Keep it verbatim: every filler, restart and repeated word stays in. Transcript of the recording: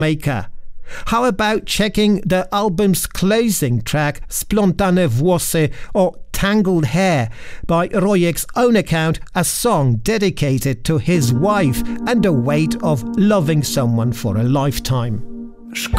Maker. How about checking the album's closing track, Splątane włosy, or Tangled Hair, by Rojek's own account, a song dedicated to his wife and the weight of loving someone for a lifetime.